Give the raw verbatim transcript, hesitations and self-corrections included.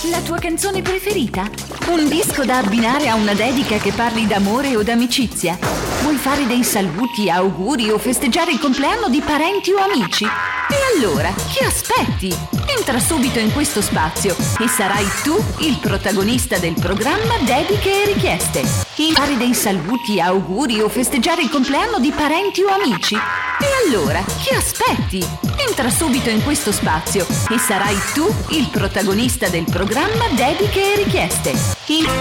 La tua canzone preferita? Un disco da abbinare a una dedica che parli d'amore o d'amicizia? Vuoi fare dei saluti, auguri o festeggiare il compleanno di parenti o amici? E allora, che aspetti? Entra subito in questo spazio e sarai tu il protagonista del programma Dediche e Richieste. Fare dei saluti, auguri o festeggiare il compleanno di parenti o amici? E allora, che aspetti? Entra subito in questo spazio e sarai tu il protagonista del programma Dediche e Richieste.